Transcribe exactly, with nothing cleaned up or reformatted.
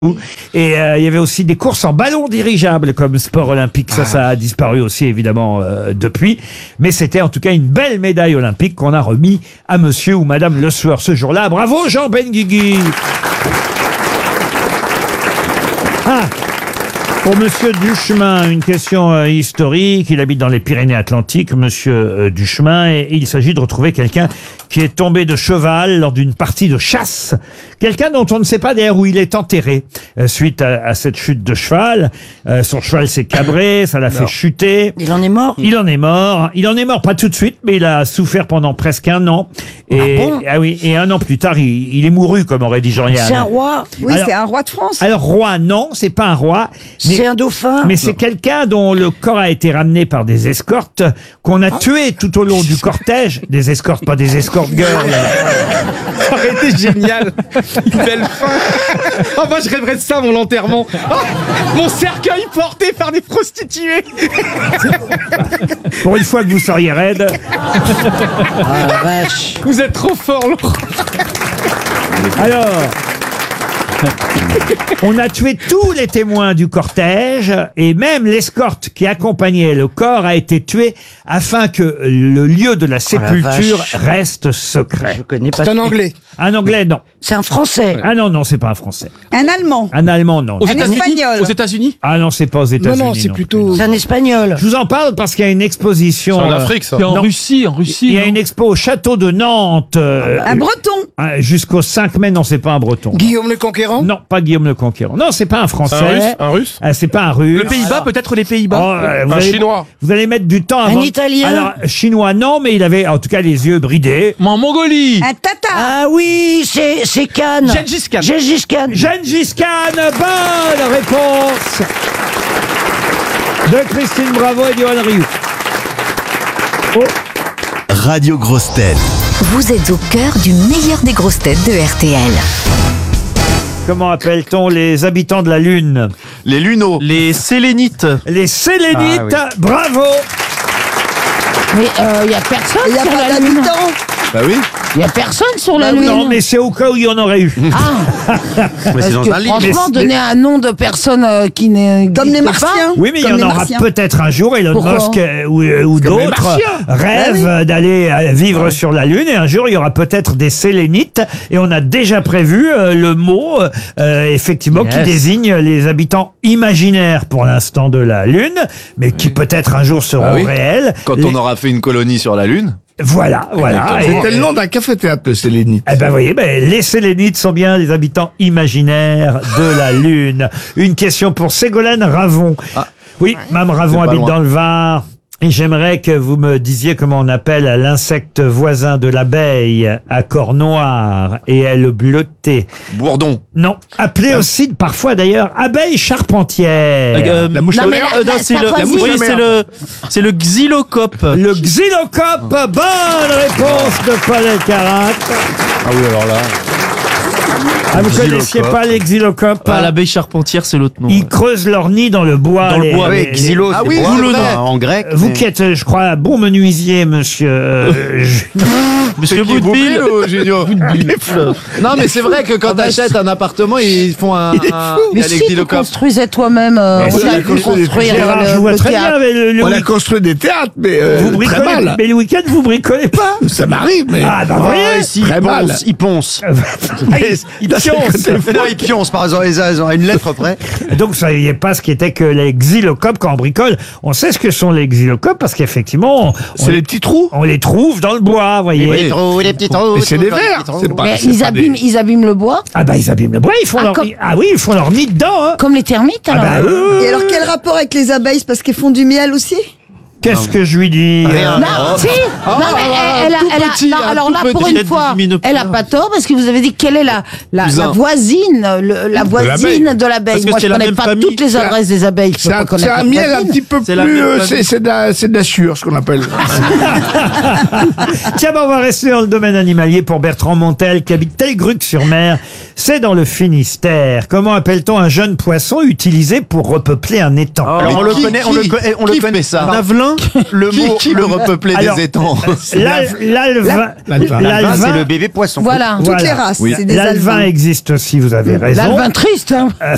Et euh, il y avait aussi des courses en ballon dirigeable comme sport olympique. Ça, ça a disparu aussi évidemment euh, depuis. Mais c'était en tout cas une belle médaille olympique qu'on a remis à monsieur ou madame Le Sueur ce jour-là. Bravo Jean Benguigui. Ah, pour monsieur Duchemin, une question euh, historique. Il habite dans les Pyrénées-Atlantiques, monsieur euh, Duchemin, et, et il s'agit de retrouver quelqu'un qui est tombé de cheval lors d'une partie de chasse. Quelqu'un dont on ne sait pas d'ailleurs où il est enterré euh, suite à, à cette chute de cheval. Euh, son cheval s'est cabré, ça l'a fait chuter. Il en est mort? Il en est mort. Il en est mort pas tout de suite, mais il a souffert pendant presque un an. Et, Ah bon? ah oui, et un an plus tard, il, il est mouru, comme aurait dit Jean-Yann. C'est un roi? Oui, Alors- c'est un roi de France. Alors roi, non, c'est pas un roi. mais- C'est un dauphin? mais c'est quelqu'un dont le corps a été ramené par des escortes qu'on a tué tout au long du cortège. Des escortes, pas des escortes girls. Ça aurait été génial. Une belle fin. Oh, moi, je rêverais de ça, mon enterrement. Oh, mon cercueil porté par des prostituées. Pour une fois que vous seriez raide. Ah la vache. Vous êtes trop fort, Laurent. Alors, on a tué tous les témoins du cortège et même l'escorte qui accompagnait le corps a été tuée afin que le lieu de la sépulture vache. reste secret. Je connais pas. C'est un Anglais. Un Anglais, non. C'est un Français. Ah non, non, c'est pas un Français. Un Allemand. Un Allemand, non. Aux Un États-Unis Espagnol. Aux États-Unis Ah non, c'est pas aux Non, États-Unis. non, c'est plus. plutôt. C'est un Espagnol. Je vous en parle parce qu'il y a une exposition. C'est en euh, Afrique, ça. C'est en Non. Russie, en Russie. Il y a non une expo au château de Nantes euh, Un Breton. euh, jusqu'au cinq mai. Non, c'est pas un Breton. Guillaume le Conquérant. Non, pas Guillaume le Conquérant. Non, c'est pas un Un Français. russe Un russe Ah, c'est pas un russe. Le Pays-Bas, peut-être les Oh, Pays-Bas. euh, vous Un allez- chinois Vous allez mettre du temps avant. Italien Alors, chinois, non, mais il avait en tout cas les yeux bridés. Mais en Mongolie. Un Tatar. Ah oui, c'est c'est Khan. Gengis Khan. Gengis Khan. Gengis Khan, bonne réponse de Christine Bravo et Johan Rioux. Oh, Radio Grosse Tête. Vous êtes au cœur du meilleur des grosses têtes de R T L. comment appelle-t-on les habitants de la Lune? Les lunos. Les Sélénites. Les Sélénites, Ah, bravo. Mais il n'y a personne Il n'y a sur pas la Lune. d'habitants. Bah oui. Il n'y a personne sur la Ah, Lune. non, mais c'est au cas où il y en aurait eu. Ah, Mais c'est parce dans que un livre. franchement, Mais- donner un nom de personne euh, qui n'est Comme les n'existe pas. Martiens. Oui, mais il y Comme en les aura Martiens. peut-être un jour. Elon Pourquoi Musk euh, ou, euh, ou les d'autres Martiens. rêvent euh, d'aller euh, vivre sur la Lune. Et un jour, il y aura peut-être des Sélénites. Et on a déjà prévu euh, le mot, euh, effectivement, qui Yes. désigne les habitants imaginaires pour l'instant de la Lune, mais qui peut-être un jour seront Bah oui. réels. Quand Les- on aura fait une colonie sur la Lune. Voilà, voilà. Et- C'était le nom d'un café-théâtre, le Sélénite. Eh ben, vous voyez, ben, les Sélénites sont bien les habitants imaginaires de la Lune. Une question pour Ségolène Ravon. Ah. Oui, Mme Ravon C'est pas habite loin. dans le Var. Et j'aimerais que vous me disiez comment on appelle l'insecte voisin de l'abeille à corps noir et aile bleutée. Bourdon. Non, appelé aussi parfois d'ailleurs abeille charpentière. Euh, La mouche Non, à mais mer. la- euh, non, la- c'est ça le, choisit. oui, c'est le, c'est le xylocope. Le xylocope, bonne réponse de Paul Elkarat. Ah oui, alors là. Ah, vous Xylocope. connaissiez pas les xylocopes? Ah, l'abeille charpentière, c'est l'autre nom. Ils creusent leur nid dans le bois. Dans le les- bois, les- oui, xylo, Ah c'est oui, bois. c'est Boulot, vrai. non. En grec. Vous mais- qui êtes, euh, je crois, un bon menuisier, monsieur. euh, je- Monsieur C'est qui, Boudeville. Boudeville ou Junio Non, mais c'est vrai que quand t'achètes un appartement, ils font un. un- Il Mais y a les si tu xylocopes. construisais toi-même, euh, Mais on si, a il pu construit des construire Gérard, le, je vous vois le très bien. théâtre. Mais le, le On a week- construit des théâtres, mais euh, vous très bricolez, mal. mais le week-end, vous bricolez pas? Ça m'arrive, mais. Ah, bah, vous voyez. Ah, si, Très il mal. ponce, il ponce. Ah, il- il pionce. Non, ils pioncent, par exemple, ils ont une lettre près. Donc, vous saviez pas ce qu'étaient que les xylocopes quand on bricole. On sait ce que sont les xylocopes parce qu'effectivement, on, C'est les petits trous. on les trouve dans le bois, vous voyez. Oui. trous, les petits trous. Mais c'est des vers. C'est pas. Mais c'est ils pas abîment, des- ils abîment le bois, Ah bah, ils abîment le bois, ils font Ah, leur comme- nid. Ah oui, ils font leur nid dedans, hein. comme les termites Ah alors. bah, euh, Et alors, quel rapport avec les abeilles? C'est parce qu'elles font du miel aussi? qu'est-ce que je lui dis? Rien. Non, si. non, mais elle, elle a, tout elle a- petit, non, un alors tout là, pour petit. une fois, Peut-être elle a pas tort parce que vous avez dit quelle est la, la, Cousin. la voisine, le- la voisine de l'abeille. Parce que Moi, c'est je la connais même pas famille. toutes les adresses des abeilles. Je C'est peux pas un, c'est connaître un la miel un voisine. petit peu C'est la plus. même euh, famille. C'est c'est de la, c'est de la sueur, ce qu'on appelle. Tiens, bah, on va rester dans le domaine animalier pour Bertrand Montel qui habite Telgruc-sur-Mer. C'est dans le Finistère. Comment appelle-t-on un jeune poisson utilisé pour repeupler un étang? Alors, on le qui- connaît, on qui- le connaît, on le qui connaît. fait ça Un avelin. Le Qui- mot, qui- le repeupler Alors, des étangs. L'al- L'alvin. L'alvin. L'alvin. bébé poisson. Voilà. Toutes Voilà. les races. Oui. C'est des L'alvin alvins. existe aussi, vous avez raison. L'alvin triste, hein. Euh,